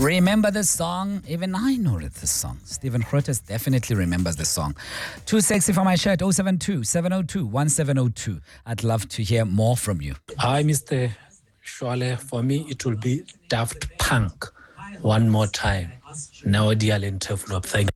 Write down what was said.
Remember this song? Even I know this song. Stephen Grootes definitely remembers the song. Too sexy for my shirt. 072 702 1702. I'd love to hear more from you. Hi, Mr. Shwale. For me, it will be Daft Punk. One more time. Now, dear Thank you.